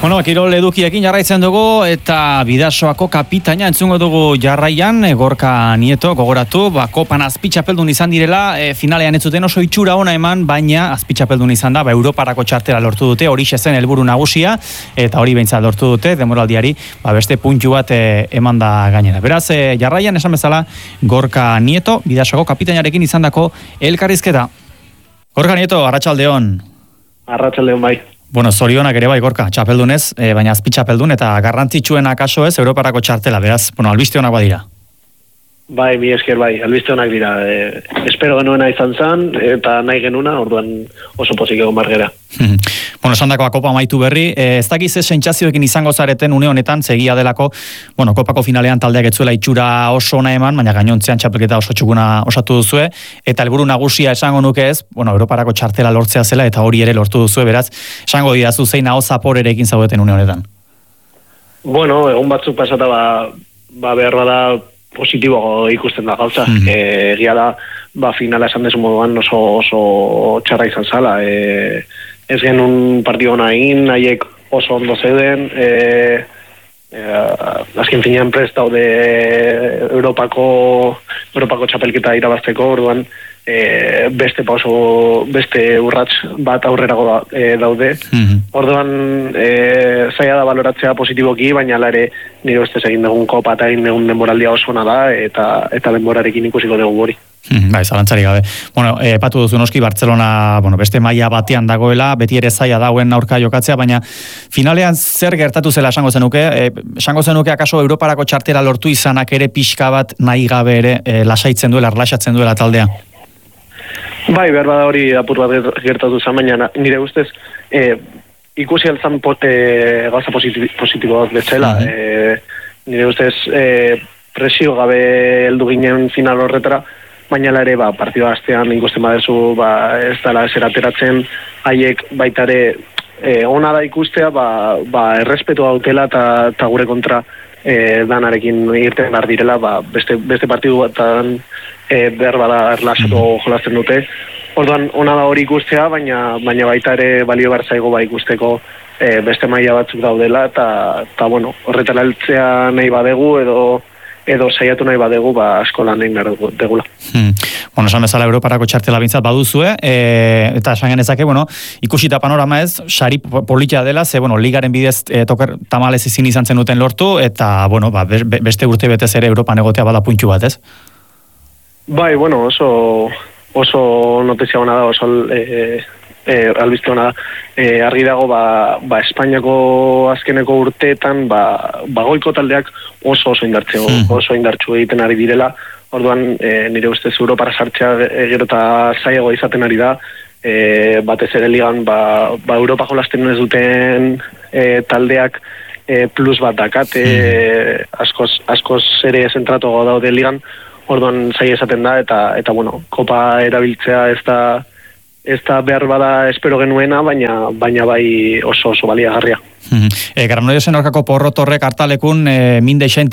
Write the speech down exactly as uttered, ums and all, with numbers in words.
Bueno, Kirol edukiekin jarraitzen dugu eta Bidasoako kapitaina entzungo dugu jarraian, Gorka Nieto, gogoratu, ba, kopan azpitxapeldun izan direla, e, finalean ez zuten oso itxura ona eman, baina azpitxapeldun izan da, ba, Europarako txartela lortu dute, hori zen helburu nagusia, eta hori behintzat lortu dute, demoraldiari, ba, beste puntu bat e, eman da gainera. Beraz, e, jarraian esan bezala, Gorka Nieto, Bidasoako kapitainarekin izandako elkarrizketa. Gorka Nieto, arratsaldeon. Arratsaldeon bai. Bueno, zorionak ere bai, Gorka, txapeldunez, e, baina azpitxapeldun eta garrantzitsuena kaso ez, Europarako txartela, beraz, bueno, albiste honak badira. Bai, mi esker bai, albiste honak dira. E, espero genuena izan zen, eta nahi genuna, orduan oso pozik egon bargera. Bueno, esandakoa kopa amaitu berri, e, ez dakiz ez sentsazioekin izango zareten une honetan, segia delako, bueno, kopako finalean taldeak etzuela itxura oso ona eman, baina gainontzean txapelketa oso txukuna osatu duzue, eta helburu nagusia esango nuke ez, bueno, Europarako txartela lortzea zela, eta hori ere lortu duzue, beraz, esango didazu zein aho zaporerekin zaudeten une honetan. Bueno, egun batzuk pasata ba, ba behar bada positibo ikusten da gauza. Mm-hmm. E, egia da, ba finala esan desu moduan oso, oso txarra izan zala. E, ez genuen partido hona egin, haiek oso ondo zeuden, e, e, azken finean prest daude Europako, Europako txapelketa irabazteko, orduan e, beste pauso, beste urrats bat aurrerago da, e, daude. Mm-hmm. Orduan e, zaila da baloratzea positiboki, baina ala ere nire ustez egin dugun kopa eta egin dugun denboraldia oso ona da, eta, eta denborarekin ikusiko dugu hori. Bai, zalantzari gabe. Bueno, e, patu duzu noski Bartzelona, bueno, beste maila batean dagoela, beti ere zaila dagoen aurka jokatzea, baina finalean zer gertatu zela esango zenuke? E, esango zenuke akaso Europarako txartela lortu izanak ere pixka bat nahi gabe ere e, lasaitzen duela, erlaxatzen duela taldea? Bai, behar bada hori apur bat gertatu zen, baina nire ustez e, ikusi altzan e, gauza positibo bat betzela. Mm-hmm. e, nire ustez e, presio gabe heldu ginen final horretara, baina ere ba, partidua astean ikusten badezu ba, ez dela ezer ateratzen, haiek baitare e, ona da ikustea, ba, ba, errespetua dautela eta gure kontra e, danarekin irten behar direla, ba, beste, beste partidu batan e, behar bada erlaxatu jolasten dute. Orduan, ona da hori ikustea, baina, baina baita ere balio behar zaigo ba, ikusteko e, beste maila batzuk daudela, eta, eta bueno, horretara heltzea nahi badegu edo edo saiatu nahi badegu, ba, asko lan egin behar degula. Hmm. Bueno, esan bezala Europarako txartela bintzat baduzue, e, eta esan genezake, bueno, ikusita panorama ez, sari politia dela, ze, bueno, ligaren bidez e, toker tamalez ezin izan zenuten lortu, eta, bueno, ba, beste urte betez ere Europan egotea bada puntu bat, ez? Bai, bueno, oso, oso notizia hona da, oso e, e, albizte hona da, e, argi dago, ba, ba Espainiako azkeneko urteetan, ba, ba goiko taldeak oso oso indartzeo, oso indartsu egiten ari direla, orduan e, nire ustez Europara sartzea e, gero eta zailago izaten ari da, e, batez ere ligan, ba, ba Europa jolasten ez duten e, taldeak e, plus bat dakate, e, askoz, askoz ere zentratuago daude ligan, orduan zaila izaten da, eta, eta bueno, kopa erabiltzea ez da, ez da behar bada espero genuena, baina, baina bai oso oso baliagarria. E, Granollesen aurkako porrot horrek hartalekun e, min deixen